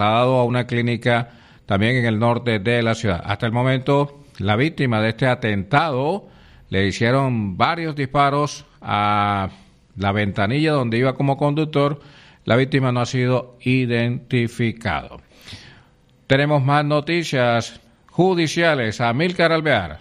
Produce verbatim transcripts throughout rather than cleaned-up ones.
trasladado a una clínica también en el norte de la ciudad. Hasta el momento, la víctima de este atentado le hicieron varios disparos a la ventanilla donde iba como conductor. La víctima no ha sido identificado. Tenemos más noticias judiciales. Amílcar Alvear.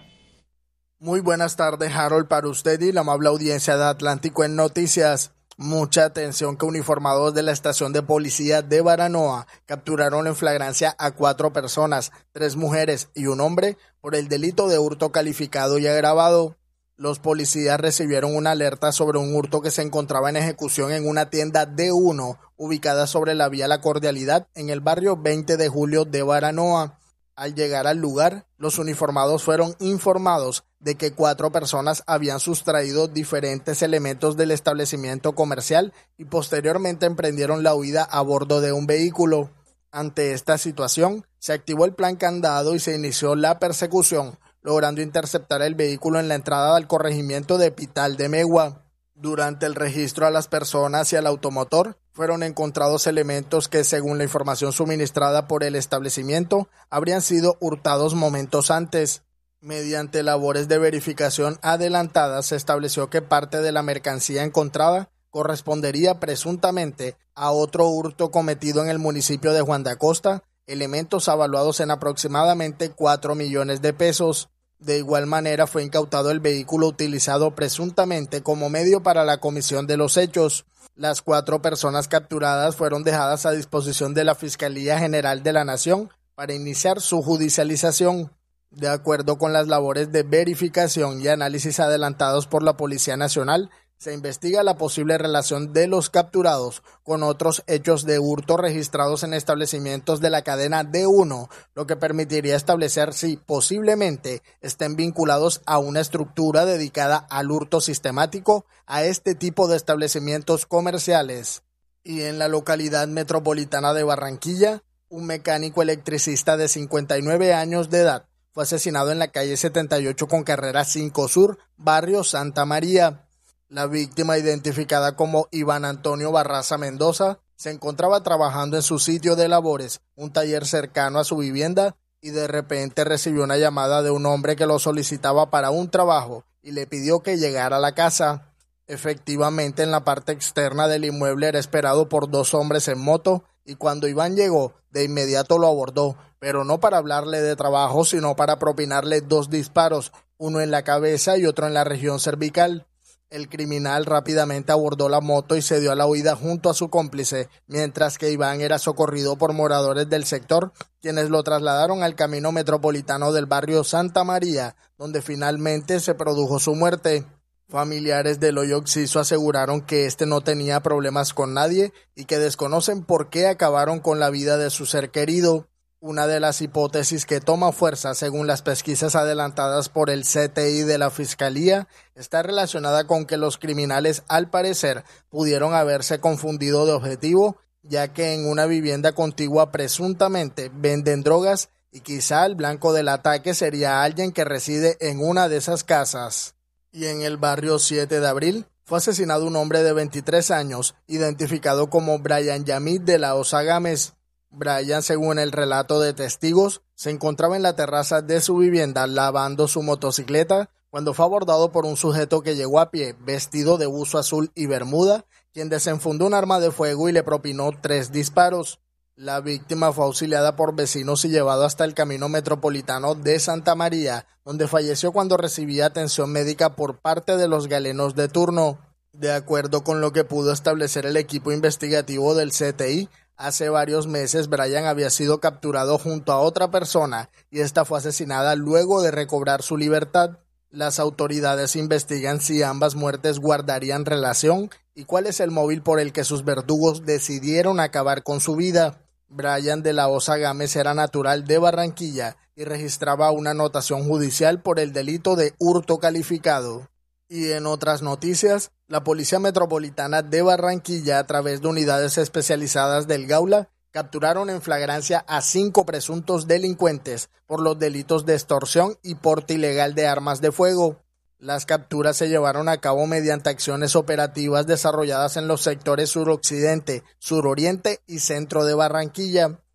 Muy buenas tardes, Harold, para usted y la amable audiencia de Atlántico en Noticias. Mucha atención que uniformados de la estación de policía de Baranoa capturaron en flagrancia a cuatro personas, tres mujeres y un hombre, por el delito de hurto calificado y agravado. Los policías recibieron una alerta sobre un hurto que se encontraba en ejecución en una tienda D uno, ubicada sobre la vía La Cordialidad, en el barrio veinte de julio de Baranoa. Al llegar al lugar, los uniformados fueron informados de que cuatro personas habían sustraído diferentes elementos del establecimiento comercial y posteriormente emprendieron la huida a bordo de un vehículo. Ante esta situación, se activó el plan candado y se inició la persecución, logrando interceptar el vehículo en la entrada del corregimiento de Pital de Megua. Durante el registro a las personas y al automotor, fueron encontrados elementos que, según la información suministrada por el establecimiento, habrían sido hurtados momentos antes. Mediante labores de verificación adelantadas, se estableció que parte de la mercancía encontrada correspondería presuntamente a otro hurto cometido en el municipio de Juan de Acosta, elementos avaluados en aproximadamente cuatro millones de pesos. De igual manera, fue incautado el vehículo utilizado presuntamente como medio para la comisión de los hechos. Las cuatro personas capturadas fueron dejadas a disposición de la Fiscalía General de la Nación para iniciar su judicialización. De acuerdo con las labores de verificación y análisis adelantados por la Policía Nacional, se investiga la posible relación de los capturados con otros hechos de hurto registrados en establecimientos de la cadena D uno, lo que permitiría establecer si posiblemente estén vinculados a una estructura dedicada al hurto sistemático a este tipo de establecimientos comerciales. Y en la localidad metropolitana de Barranquilla, un mecánico electricista de cincuenta y nueve años de edad fue asesinado en la calle setenta y ocho con carrera cinco Sur, barrio Santa María. La víctima, identificada como Iván Antonio Barraza Mendoza, se encontraba trabajando en su sitio de labores, un taller cercano a su vivienda, y de repente recibió una llamada de un hombre que lo solicitaba para un trabajo y le pidió que llegara a la casa. Efectivamente, en la parte externa del inmueble era esperado por dos hombres en moto, y cuando Iván llegó, de inmediato lo abordó, pero no para hablarle de trabajo, sino para propinarle dos disparos, uno en la cabeza y otro en la región cervical. El criminal rápidamente abordó la moto y se dio a la huida junto a su cómplice, mientras que Iván era socorrido por moradores del sector, quienes lo trasladaron al camino metropolitano del barrio Santa María, donde finalmente se produjo su muerte. Familiares del hoyo Oxiso aseguraron que este no tenía problemas con nadie y que desconocen por qué acabaron con la vida de su ser querido. Una de las hipótesis que toma fuerza, según las pesquisas adelantadas por el C T I de la Fiscalía, está relacionada con que los criminales, al parecer, pudieron haberse confundido de objetivo, ya que en una vivienda contigua presuntamente venden drogas y quizá el blanco del ataque sería alguien que reside en una de esas casas. Y en el barrio siete de abril fue asesinado un hombre de veintitrés años, identificado como Brian Yamid de la Osa Gámez. Brian, según el relato de testigos, se encontraba en la terraza de su vivienda lavando su motocicleta cuando fue abordado por un sujeto que llegó a pie, vestido de buzo azul y bermuda, quien desenfundó un arma de fuego y le propinó tres disparos. La víctima fue auxiliada por vecinos y llevado hasta el camino metropolitano de Santa María, donde falleció cuando recibía atención médica por parte de los galenos de turno. De acuerdo con lo que pudo establecer el equipo investigativo del C T I, hace varios meses Brian había sido capturado junto a otra persona y esta fue asesinada luego de recobrar su libertad. Las autoridades investigan si ambas muertes guardarían relación y cuál es el móvil por el que sus verdugos decidieron acabar con su vida. Brian de la Osa Gámez era natural de Barranquilla y registraba una anotación judicial por el delito de hurto calificado. Y en otras noticias, la Policía Metropolitana de Barranquilla, a través de unidades especializadas del Gaula, capturaron en flagrancia a cinco presuntos delincuentes por los delitos de extorsión y porte ilegal de armas de fuego. Las capturas se llevaron a cabo mediante acciones operativas desarrolladas en los sectores suroccidente, suroriente y centro de Barranquilla.